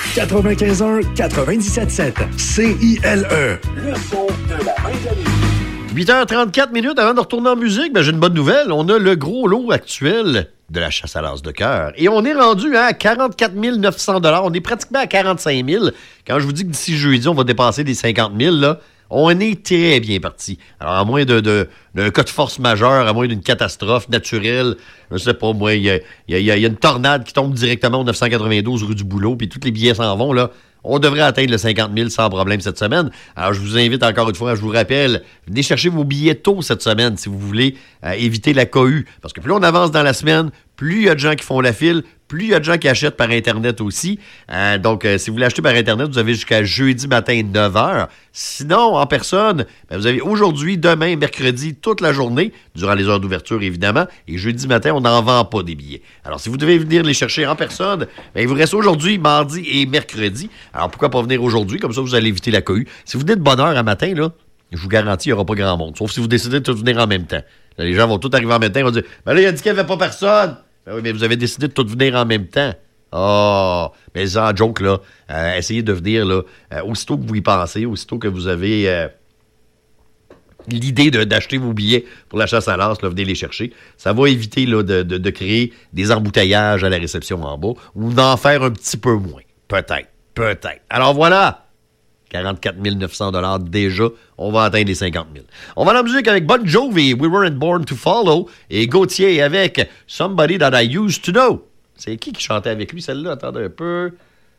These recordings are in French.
95.1, 97.7. CILE. Le son de la Main-de-Lévis. 8h34 avant de retourner en musique, j'ai une bonne nouvelle. On a le gros lot actuel de la chasse à l'as de cœur. Et on est rendu à 44 900 $. On est pratiquement à 45 000. Quand je vous dis que d'ici jeudi, on va dépasser les 50 000, là, on est très bien parti. Alors, à moins d'un cas de force majeure, à moins d'une catastrophe naturelle, je sais pas, moi, il y a une tornade qui tombe directement au 992 rue du Boulot, puis tous les billets s'en vont, là. On devrait atteindre le 50 000 sans problème cette semaine. Alors, je vous invite encore une fois, je vous rappelle, venez chercher vos billets tôt cette semaine si vous voulez éviter la cohue. Parce que plus on avance dans la semaine, plus il y a de gens qui font la file, plus il y a de gens qui achètent par Internet aussi. Donc, si vous voulez acheter par Internet, vous avez jusqu'à jeudi matin 9h. Sinon, en personne, vous avez aujourd'hui, demain, mercredi, toute la journée, durant les heures d'ouverture, évidemment. Et jeudi matin, on n'en vend pas des billets. Alors, si vous devez venir les chercher en personne, il vous reste aujourd'hui, mardi et mercredi. Alors, pourquoi pas venir aujourd'hui? Comme ça, vous allez éviter la cohue. Si vous venez de bonne heure à matin, là, je vous garantis, il n'y aura pas grand monde. Sauf si vous décidez de tous venir en même temps. Là, les gens vont tous arriver en même temps. Ils vont dire, là, il a dit qu'il n'y avait pas personne. Ben oui, mais vous avez décidé de tous venir en même temps. Oh, mais en joke, là, essayez de venir, là, aussitôt que vous y pensez, aussitôt que vous avez l'idée d'acheter vos billets pour la chasse à l'as, là, venez les chercher. Ça va éviter là, de créer des emboutteillages à la réception en bas ou d'en faire un petit peu moins. Peut-être. Alors voilà, 44 900 $ déjà. On va atteindre les 50 000. On va à la musique avec Bon Jovi, We Weren't Born to Follow, et Gauthier avec Somebody That I Used to Know. C'est qui chantait avec lui, celle-là? Attendez un peu.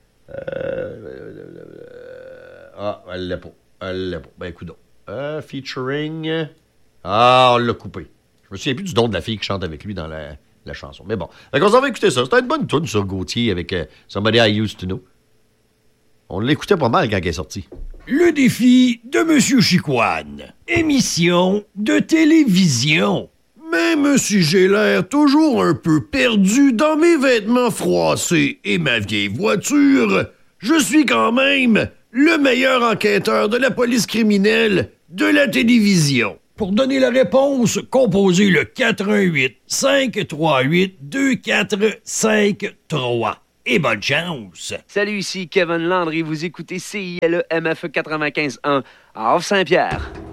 Elle l'a pas. Ben, écoute donc. Featuring... on l'a coupé. Je me souviens plus du nom de la fille qui chante avec lui dans la chanson. Mais bon. Donc, on s'en va écouter ça. C'était une bonne tune sur Gauthier avec Somebody I Used to Know. On l'écoutait pas mal quand elle est sortie. Le défi de Monsieur Chicoine. Émission de télévision. Même si j'ai l'air toujours un peu perdu dans mes vêtements froissés et ma vieille voiture, je suis quand même le meilleur enquêteur de la police criminelle de la télévision. Pour donner la réponse, composez le 418 538 2453. Et bonne chance! Salut, ici Kevin Landry. Vous écoutez CILE MFE 95.1 à Off-Saint-Pierre.